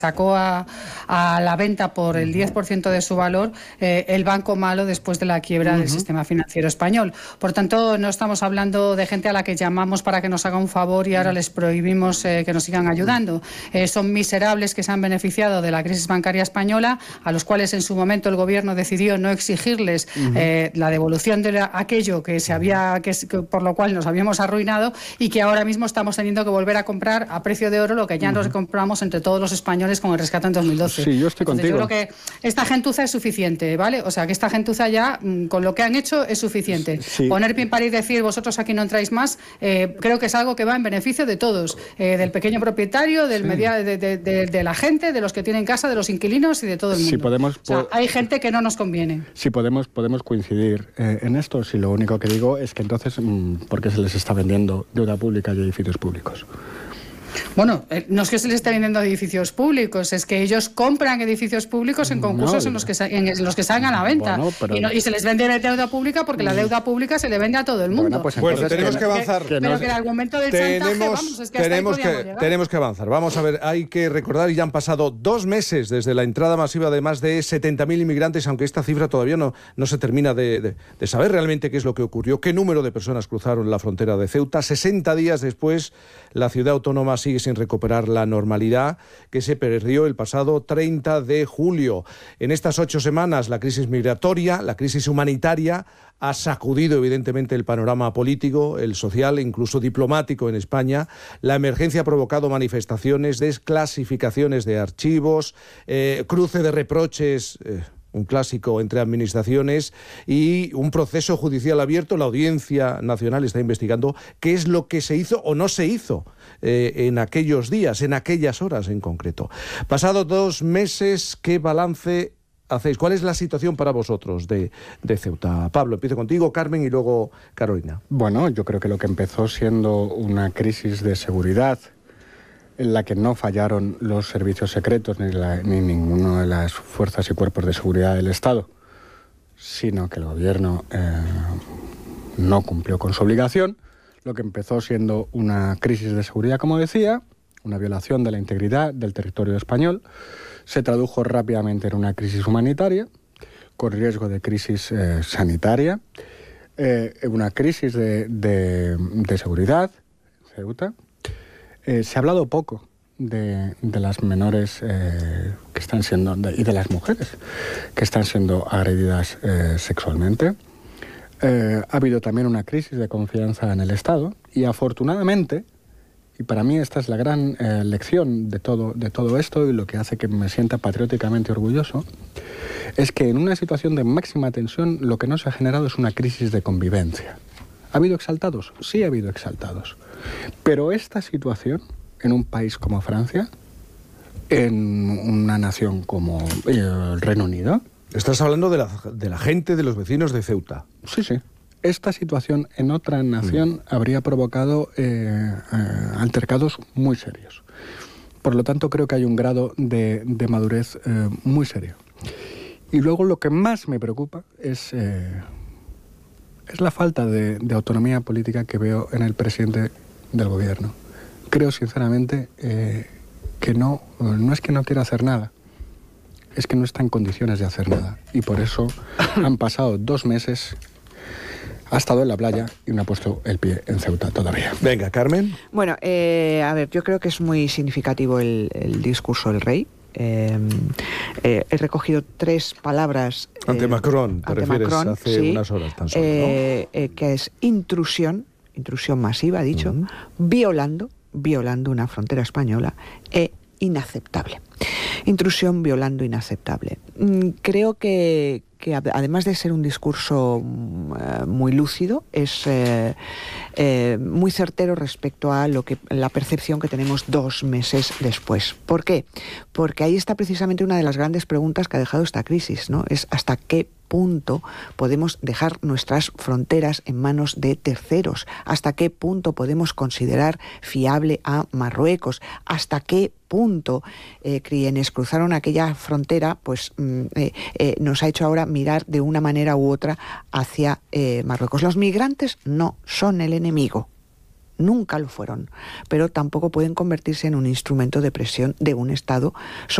sacó a la venta por el 10% de su valor el banco malo después de la quiebra del sistema financiero español. Por tanto, no estamos hablando de gente a la que llamamos para que nos haga un favor y ahora les prohibimos que nos sigan ayudando. Son miserables que se han beneficiado de la crisis bancaria española, a los cuales en su momento el gobierno decidió no exigirles la devolución de aquello que por lo cual nos habíamos arruinado, y que ahora mismo estamos teniendo que volver a comprar a precio de oro lo que ya nos compramos entre todos los españoles con el rescate en 2012. Sí, yo estoy contigo. Yo creo que esta gentuza es suficiente, ¿vale? O sea, que esta gentuza ya, con lo que han hecho, es suficiente. Sí. Poner pie en pared y decir, vosotros aquí no entráis más, creo que es algo que va en beneficio de todos, del pequeño propietario, del de la gente, de los que tienen casa, de los inquilinos y de todo el mundo. Si podemos, o sea, hay gente que no nos conviene. Si podemos coincidir en esto. Si lo único que digo es que entonces, ¿por qué se les está vendiendo deuda pública y edificios públicos? Bueno, no es que se les esté vendiendo edificios públicos, es que ellos compran edificios públicos en concursos en los que salgan a la venta. Bueno, pero... y se les vende deuda pública porque la deuda pública se le vende a todo el mundo. Bueno, tenemos que avanzar. Pero que el argumento del chantaje, vamos, es que tenemos que avanzar. Vamos a ver, hay que recordar, ya han pasado 2 meses desde la entrada masiva de más de 70.000 inmigrantes, aunque esta cifra todavía no se termina de saber realmente qué es lo que ocurrió, qué número de personas cruzaron la frontera de Ceuta. 60 días después, la ciudad autónoma sigue sin recuperar la normalidad que se perdió el pasado 30 de julio. En estas 8 semanas, la crisis migratoria, la crisis humanitaria, ha sacudido evidentemente el panorama político, el social e incluso diplomático en España. La emergencia ha provocado manifestaciones, desclasificaciones de archivos, cruce de reproches... un clásico entre administraciones, y un proceso judicial abierto. La Audiencia Nacional está investigando qué es lo que se hizo o no se hizo en aquellos días, en aquellas horas en concreto. Pasados 2 meses, ¿qué balance hacéis? ¿Cuál es la situación para vosotros de Ceuta? Pablo, empiezo contigo, Carmen y luego Carolina. Bueno, yo creo que lo que empezó siendo una crisis de seguridad, en la que no fallaron los servicios secretos ni ninguno de las fuerzas y cuerpos de seguridad del Estado, sino que el gobierno no cumplió con su obligación. Lo que empezó siendo una crisis de seguridad, como decía, una violación de la integridad del territorio español, se tradujo rápidamente en una crisis humanitaria, con riesgo de crisis sanitaria, una crisis de seguridad, Ceuta. Se ha hablado poco de las menores que están siendo, y de las mujeres que están siendo agredidas sexualmente. Ha habido también una crisis de confianza en el Estado, y afortunadamente, y para mí esta es la gran lección de todo esto, y lo que hace que me sienta patrióticamente orgulloso, es que en una situación de máxima tensión lo que no se ha generado es una crisis de convivencia. ¿Ha habido exaltados? Sí, ha habido exaltados. Pero esta situación, en un país como Francia, en una nación como el Reino Unido... Estás hablando de la gente, de los vecinos de Ceuta. Sí, sí. Esta situación en otra nación habría provocado altercados muy serios. Por lo tanto, creo que hay un grado de madurez muy serio. Y luego lo que más me preocupa es la falta de autonomía política que veo en el presidente del gobierno. Creo sinceramente que no es que no quiera hacer nada, es que no está en condiciones de hacer nada. Y por eso han pasado 2 meses, ha estado en la playa y no ha puesto el pie en Ceuta todavía. Venga, Carmen. Bueno, a ver, yo creo que es muy significativo el discurso del rey. He recogido 3 palabras ante Macron, te refieres, Macron, hace unas horas tan solo, ¿no? Que es intrusión masiva, ha dicho, violando una frontera española, inaceptable. Intrusión, violando, inaceptable. Creo que además de ser un discurso muy lúcido, es muy certero respecto a la percepción que tenemos 2 meses después. ¿Por qué? Porque ahí está precisamente una de las grandes preguntas que ha dejado esta crisis, ¿no? Es hasta qué punto podemos dejar nuestras fronteras en manos de terceros, hasta qué punto podemos considerar fiable a Marruecos, hasta qué punto quienes cruzaron aquella frontera pues nos ha hecho ahora mirar de una manera u otra hacia Marruecos. Los migrantes no son el enemigo. nunca lo fueron, pero tampoco pueden convertirse en un instrumento de presión de un Estado